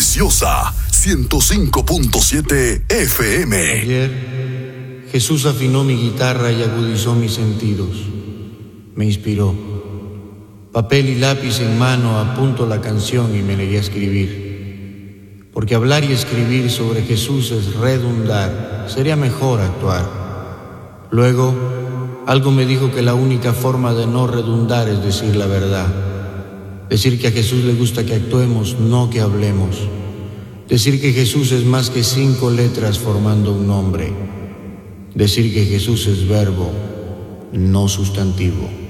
noticiosa 105.7 FM. Ayer, Jesús afinó mi guitarra y agudizó mis sentidos. Me inspiró. Papel y lápiz en mano, apunto la canción y me negué a escribir. Porque hablar y escribir sobre Jesús es redundar, sería mejor actuar. Luego, algo me dijo que la única forma de no redundar es decir la verdad. Decir que a Jesús le gusta que actuemos, no que hablemos. Decir que Jesús es más que 5 letras formando un nombre. Decir que Jesús es verbo, no sustantivo.